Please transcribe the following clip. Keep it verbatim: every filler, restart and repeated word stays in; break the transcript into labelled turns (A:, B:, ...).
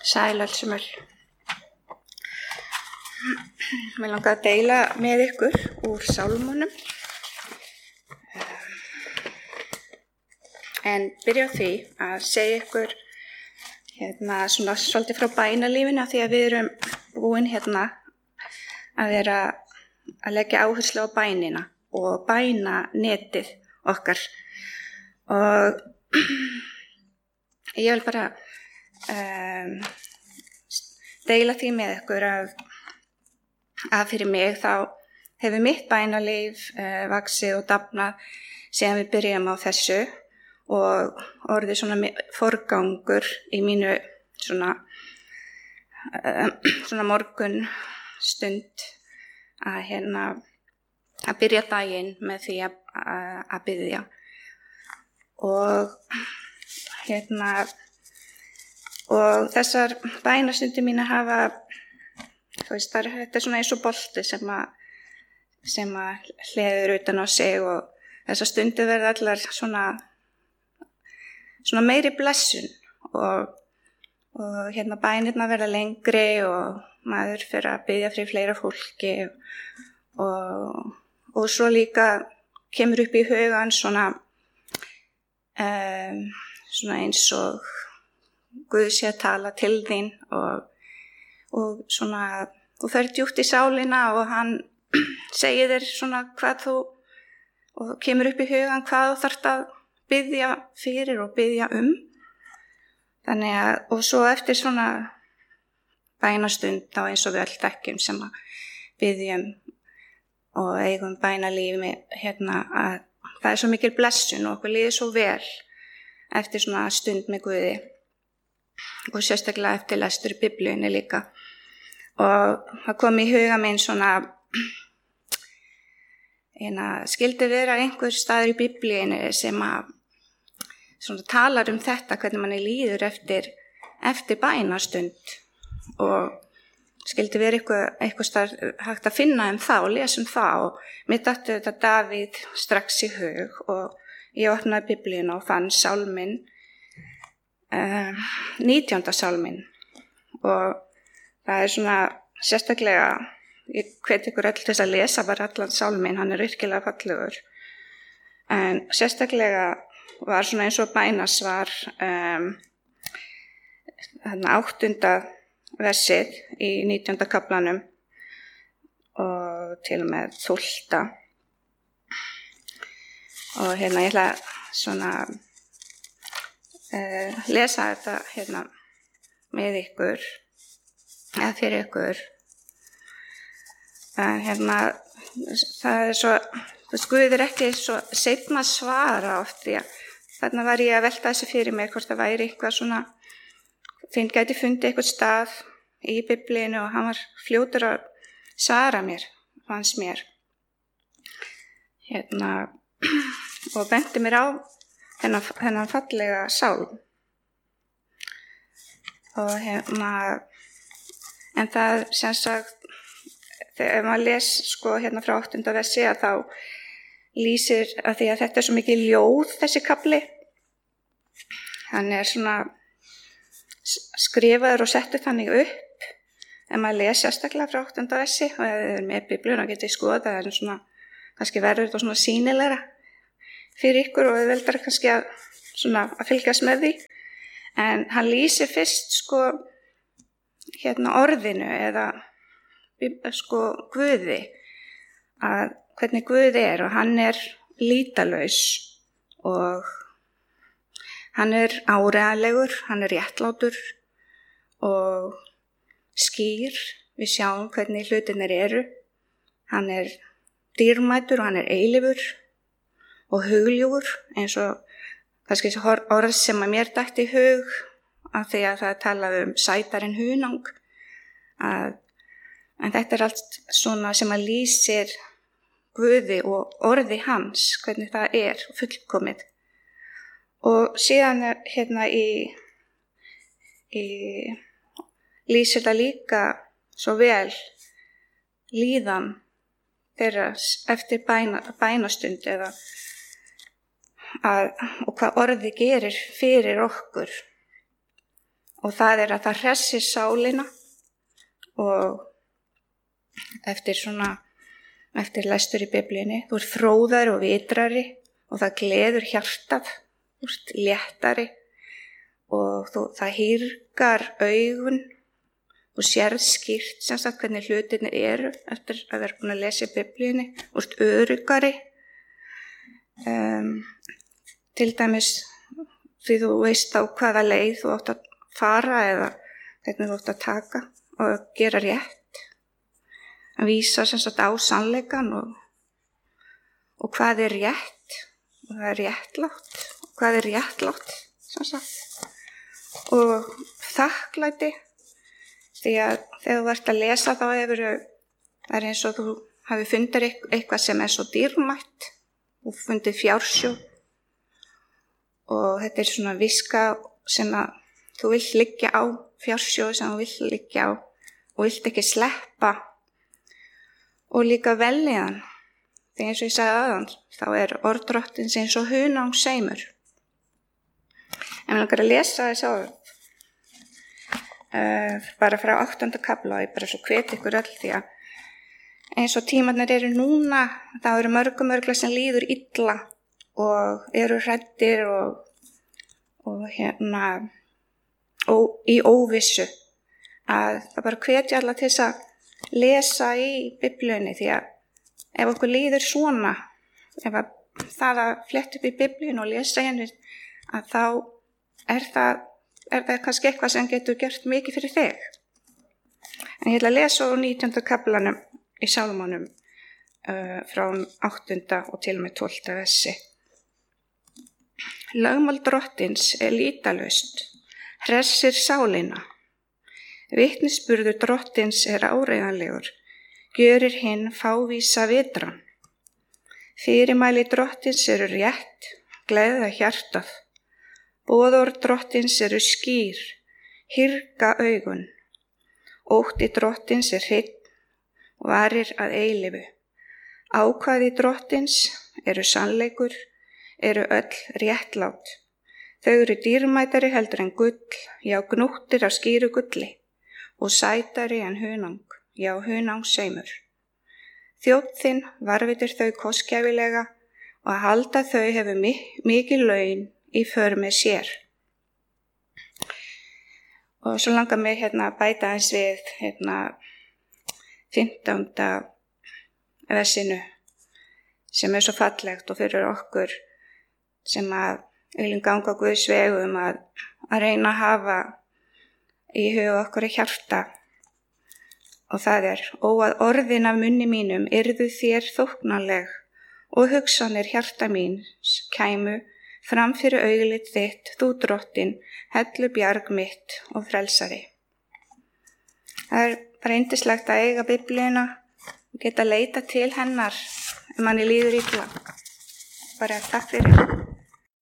A: Sæl öllsumul. Mér langar að deila með ykkur úr sálmunum. En byrja á því að segja ykkur hérna svona svolítið frá bænalífinu af því að við erum búin hérna að vera að leggja áherslu á bænina og bænanetið okkar. Og ég vil bara um, deila því með ykkur að, að fyrir mig þá hefur mitt bænalíf uh, vaxið og dafnað síðan við byrjum á þessu og orðið svona forgangur í mínu svona, uh, svona morgun stund að hérna að byrja daginn með því að, að, að biðja og hérna og þessar bænastundir mínar hafa þú veist það er, þetta er svona eins og bolti sem að sem að hleður utan á sig og þessar stundir verða allar svona svona meiri blessun og, og hérna bænirnar verða lengri og maður fyrir að biðja fyrir fleira fólki og, og svo líka kemur upp í hugan svona, um, svona eins og Guð sé að tala til þín og, og svona þú ferð djúpt í sálina og hann segir þér svona hvað þú og kemur upp í hugan hvað þú þarft að biðja fyrir og biðja um. Þannig að, og svo eftir svona bænastund þá eins og við öll þekkjum sem að biðjum og eigum bænalífi hérna að það er svo mikil blessun og okkur líður svo vel eftir svona stund með Guði og sérstaklega eftir lestur í Biblíunni líka. Og það kom í huga minn svona eina skildi vera einhver staður í Biblíunni sem að svona talar um þetta hvernig manni líður eftir, eftir bænastund og skildi vera eitthvað, eitthvað staður hægt að finna um það og lesa um það og mér datt þetta Davíð strax í hug og ég opnaði Biblíuna og fann sálminn uh, nítjánda sálminn og það er svona sérstaklega ég hvet ykkur öll þess að lesa bara allan sálminn, hann er virkilega fallegur en sérstaklega var svona eins og bænasvar um, þarna áttunda versið í nítjánda kaflanum og til og með tólfta og hérna ég ætla svona uh, lesa þetta hérna með ykkur eða fyrir ykkur en hérna það er svo þú veist Guð er ekki svo seinna svara oft því að þarna var ég að velta þessu fyrir mér hvort það væri eitthvað svona þinn gæti fundið eitthvað stað í Biblíunni og hann var fljótur að svara mér fannst mér hérna og benti mér á þennan, þennan fallega sálm og hérna en það sem sagt þegar maður les sko hérna frá áttunda versi að þá lýsir að því að þetta er svo mikið ljóð þessi kafli hann er svona skrifaður og settur þannig upp en maður les sérstaklega frá áttunda versi og ef þið er með Biblíuna getið skoða það er svona kannski verður þetta svona sýnilegra fyrir ykkur og þið veldar kannski að, svona, að fylgjast með því en hann lýsir fyrst sko hérna orðinu eða sko Guði að hvernig Guð er og hann er lýtalaus og hann er áreiðanlegur, hann er réttlátur og skýr, við sjáum hvernig hlutirnir eru, hann er dýrmætur og hann er eilífur og hugljúfur eins og kannski orð sem að mér dætti í hug af því að það talaði um sætarinn hunang að, en þetta er allt svona sem að lýsir Guði og orði hans, hvernig það er fullkomið. Og síðan er hérna í, í lýsir það líka svo vel líðan þeirra eftir bæna, bænastund eða að, og hvað orði gerir fyrir okkur. og það er að það hressir sálina og eftir svona, eftir lestur í Biblíunni, þú ert fróðari og vitrari og það gleður hjartað, þú ert léttari og þú, það hýrgar augun, þú sérð skýrt sem sagt hvernig hlutirnir eru eftir að vera búin að lesa í Biblíunni, þú ert öruggari, um, til dæmis því þú veist á hvaða leið þú átt að fara eða hvernig þú átt að taka og gera rétt. Að vísa sem sagt á sannleikann og, og hvað er rétt og það er réttlátt og hvað er réttlátt sem sagt og þakklæti því að þegar þú ert að lesa þá hefur það er eins og þú hafi fundið eitthvað sem er svo dýrmætt og fundið fjársjóð og þetta er svona viska sem að þú vilt liggja á fjársjóð sem þú vilt liggja á og vilt ekki sleppa og líka velliðan, því eins og ég sagði aðan, þá er orð Drottins eins og hunangsseimur. En við langar að lesa þess á uh, bara frá áttunda kafla og ég bara svo hvet ykkur öll því að eins og tímarnir eru núna, þá eru mörgum mörgla sem líður illa og eru hræddir og, og hérna ó, í óvissu að það bara hvetja alla til þess að lesa í Biblíunni því að ef okkur líður svona, ef að það að fletta upp í Biblíunni og lesa henni að þá er það, er það kannski eitthvað sem getur gert mikið fyrir þig. En ég ætla að lesa úr nítjánda kaflanum í Sálmunum uh, frá áttunda og til og með tólfta versi. Lögmál Drottins er lýtalaust, hressir sálina. Vitnisburður Drottins er áreiðanlegur, gjörir hinn fávísa vitran. Fyrirmæli Drottins eru rétt, gleða hjartað. Boðorð Drottins eru skýr, hýrga augun. Ótti Drottins er hreinn og varir að eilífu. Ákvæði Drottins eru sannleikur, eru öll réttlát. Þau eru dýrmætari heldur en gull, já gnúttir af skýru gulli. Og sætari en hunang, já hunangsseimur. Þjónn þinn varvitir þau kostgæfilega og að halda þau hefur mikið laun í för með sér. Og svo langar mig hérna að bæta eins við hérna fimmtánda versinu sem er svo fallegt og fyrir okkur sem að viljum ganga Guðs vegum að, að reyna að hafa í huga okkur í hjarta og það er ó að orðin af munni mínum yrðu þér þóknanleg og hugsanir hjarta míns kæmu fram fyrir auglið þitt, þú Drottin, hellu bjarg mitt og frelsari. Það er bara yndislegt að eiga Biblíuna og geta leita til hennar ef manni líður illa. Bara takk fyrir.